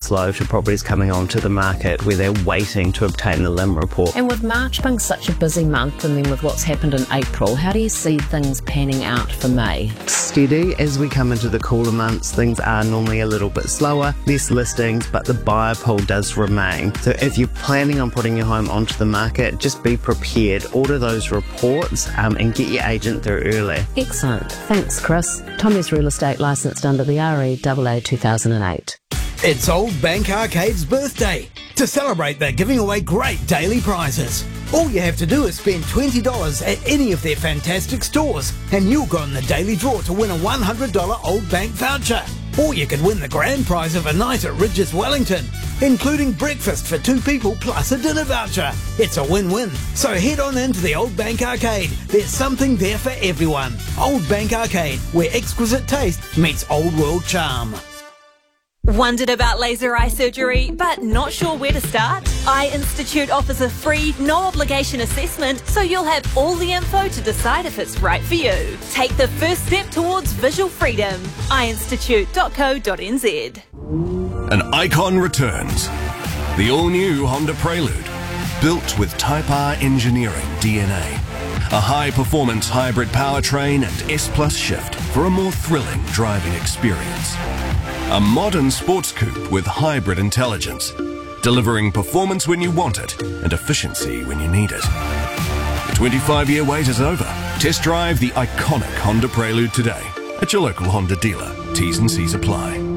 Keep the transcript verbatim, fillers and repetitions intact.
slow to properties coming onto the market where they're waiting to obtain the L I M report. And with March being such a busy month, and then with what's happened in April, how do you see things panning out for May? Steady. As we come into the cooler months, things are normally a little bit slower, less listings, but the buyer pool does remain. So if you're planning on putting your home onto the market, just be prepared. Order those reports um, and get your agent through early. Excellent. Thanks, Chris. Tommy's Real Estate, licensed under the R E A A two thousand eight. It's Old Bank Arcade's birthday. To celebrate, they're giving away great daily prizes. All you have to do is spend twenty dollars at any of their fantastic stores, and you'll go in the daily draw to win a one hundred dollars Old Bank voucher. Or you could win the grand prize of a night at Ridges Wellington, including breakfast for two people plus a dinner voucher. It's a win-win. So head on into the Old Bank Arcade. There's something there for everyone. Old Bank Arcade, where exquisite taste meets old world charm. Wondered about laser eye surgery, but not sure where to start? Eye Institute offers a free, no-obligation assessment, so you'll have all the info to decide if it's right for you. Take the first step towards visual freedom. eye institute dot co dot n z. An icon returns. The all-new Honda Prelude, built with Type R engineering D N A. A high-performance hybrid powertrain and S Plus shift for a more thrilling driving experience. A modern sports coupe with hybrid intelligence, delivering performance when you want it and efficiency when you need it. The twenty-five-year wait is over. Test drive the iconic Honda Prelude today at your local Honda dealer. T's and C's apply.